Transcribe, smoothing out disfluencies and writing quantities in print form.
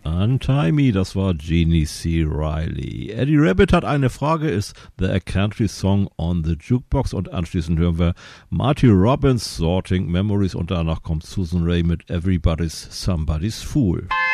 Untie Me, das war Jeannie C. Riley. Eddie Rabbitt hat eine Frage, ist There a Country Song on the Jukebox? Und anschließend hören wir Marty Robbins, Sorting Memories, und danach kommt Susan Raye mit Everybody's Somebody's Fool.